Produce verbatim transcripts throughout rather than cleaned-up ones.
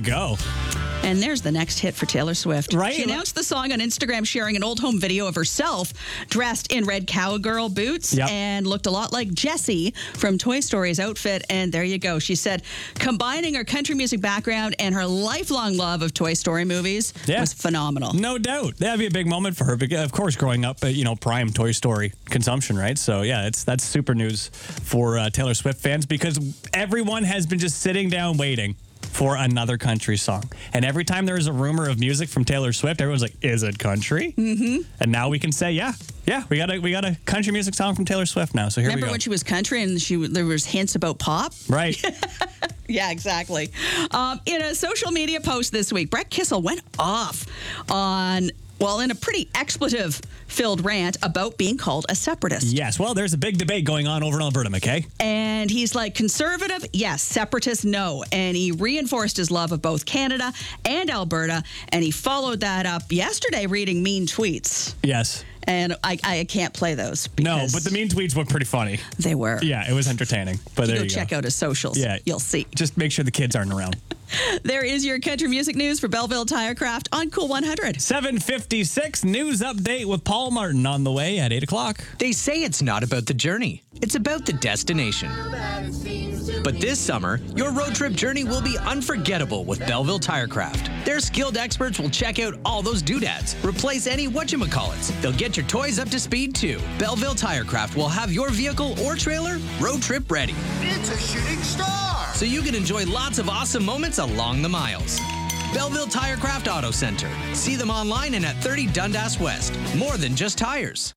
go. And there's the next hit for Taylor Swift. Right? She announced the song on Instagram, sharing an old home video of herself dressed in red cowgirl boots Yep. and looked a lot like Jessie from Toy Story's outfit. And there you go. She said combining her country music background and her lifelong love of Toy Story movies Yeah. was phenomenal. No doubt. That'd be a big moment for her. Because, of course, growing up, uh, you know, prime Toy Story consumption, right? So, yeah, it's that's super news for uh, Taylor Swift fans because everyone has been just sitting down waiting for another country song. And every time there is a rumor of music from Taylor Swift, everyone's like, is it country? Mm-hmm. And now we can say, yeah, yeah, we got a, we got a country music song from Taylor Swift now. So here Remember we go. when she was country and she there was hints about pop? Right. Yeah, exactly. Um, in a social media post this week, Brett Kissel went off on, well, in a pretty expletive-filled rant about being called a separatist. Yes. Well, there's a big debate going on over in Alberta, McKay. And he's like, conservative, yes. Separatist, no. And he reinforced his love of both Canada and Alberta. And he followed that up yesterday reading mean tweets. Yes. And I, I can't play those. No, because but the mean tweets were pretty funny. they were. Yeah, it was entertaining. But If you there go you check go. out his socials. Yeah. You'll see. Just make sure the kids aren't around. There is your country music news for Belleville Tirecraft on Cool one hundred. seven fifty-six news update with Paul Martin on the way at eight o'clock. They say it's not about the journey, it's about the destination. But this summer, your road trip journey will be unforgettable with Belleville Tirecraft. Their skilled experts will check out all those doodads, replace any whatchamacallits. They'll get your toys up to speed too. Belleville Tirecraft will have your vehicle or trailer road trip ready. It's a shooting star! So you can enjoy lots of awesome moments along the miles. Belleville Tirecraft Auto Center. See them online and at thirty Dundas West. More than just tires.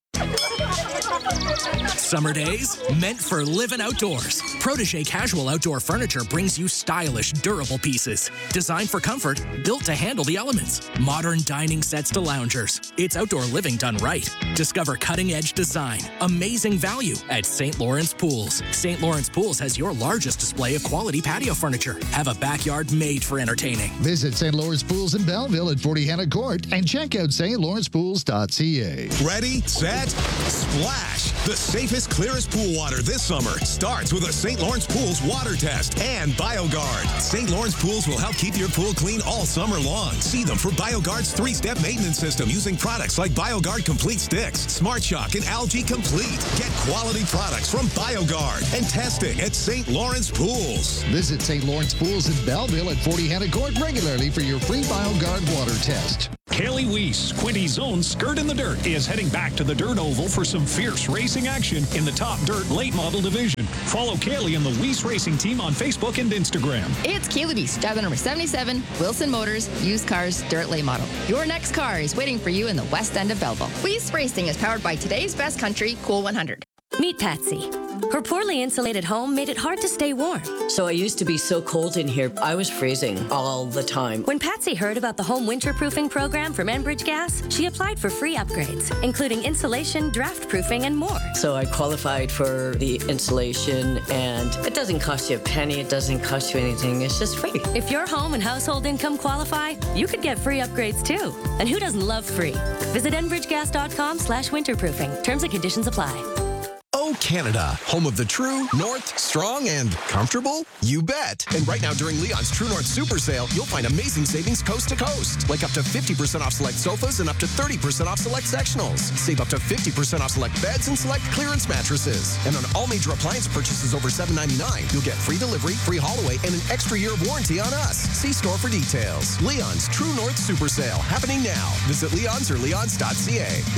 Summer days meant for living outdoors. Protege Casual Outdoor Furniture brings you stylish, durable pieces. Designed for comfort, built to handle the elements. Modern dining sets to loungers. It's outdoor living done right. Discover cutting-edge design, amazing value at Saint Lawrence Pools. Saint Lawrence Pools has your largest display of quality patio furniture. Have a backyard made for entertaining. Visit Saint Lawrence Pools in Belleville at forty Hannah Court and check out st lawrence pools dot c a. Ready, set, splash! The safest, clearest pool water this summer starts with a Saint Lawrence Pools water test and BioGuard. Saint Lawrence Pools will help keep your pool clean all summer long. See them for BioGuard's three-step maintenance system using products like BioGuard Complete Sticks, Smart Shock, and Algae Complete. Get quality products from BioGuard and testing at Saint Lawrence Pools. Visit Saint Lawrence Pools in Belleville at forty Hannah Court regularly for your free BioGuard water test. Kaylee Weiss, Quinty's own Skirt in the Dirt, is heading back to the Dirt Oval for some fierce racing action in the top dirt late model division. Follow Kaylee and the Weiss Racing Team on Facebook and Instagram. It's Kaylee Weiss, driver number seventy-seven, Wilson Motors, used cars, dirt late model. Your next car is waiting for you in the west end of Belleville. Weiss Racing is powered by today's best country, Cool one hundred. Meet Patsy. Her poorly insulated home made it hard to stay warm. So I used to be so cold in here, I was freezing all the time. When Patsy heard about the home winterproofing program from Enbridge Gas, she applied for free upgrades, including insulation, draft proofing, and more. So I qualified for the insulation, and it doesn't cost you a penny, it doesn't cost you anything, it's just free. If your home and household income qualify, you could get free upgrades too. And who doesn't love free? Visit enbridgegas.com slash winterproofing. Terms and conditions apply. Oh, Canada, home of the true, north, strong, and comfortable? You bet. And right now during Leon's True North Super Sale, you'll find amazing savings coast to coast. Like up to fifty percent off select sofas and up to thirty percent off select sectionals. Save up to fifty percent off select beds and select clearance mattresses. And on all major appliance purchases over seven ninety-nine, you'll get free delivery, free haul away, and an extra year of warranty on us. See store for details. Leon's True North Super Sale, happening now. Visit Leon's or leons dot c a.